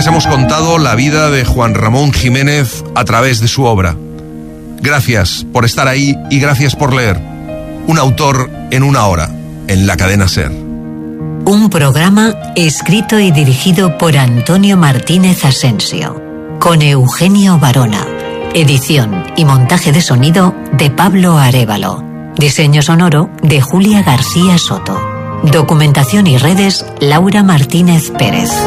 hemos contado la vida de Juan Ramón Jiménez a través de su obra. Gracias por estar ahí y gracias por leer. Un autor en una hora, en la cadena SER. Un programa escrito y dirigido por Antonio Martínez Asensio, con Eugenio Barona. Edición y montaje de sonido de Pablo Arévalo. Diseño sonoro de Julia García Soto. Documentación y redes Laura Martínez Pérez.